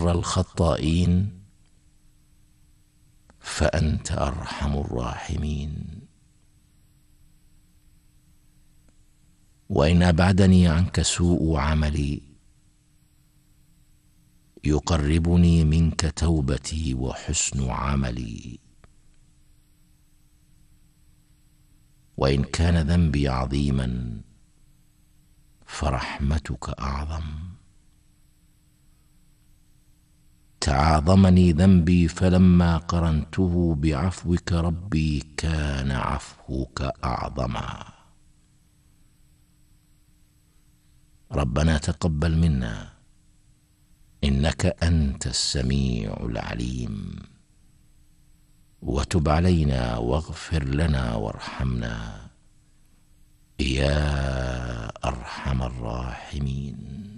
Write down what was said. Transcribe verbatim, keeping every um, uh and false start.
بر الخطائين فأنت أرحم الراحمين. وإن أبعدني عنك سوء عملي يقربني منك توبتي وحسن عملي. وإن كان ذنبي عظيما فرحمتك أعظم. تعاظمني ذنبي فلما قرنته بعفوك ربي كان عفوك أعظما. ربنا تقبل منا إنك أنت السميع العليم، وتب علينا واغفر لنا وارحمنا يا أرحم الراحمين.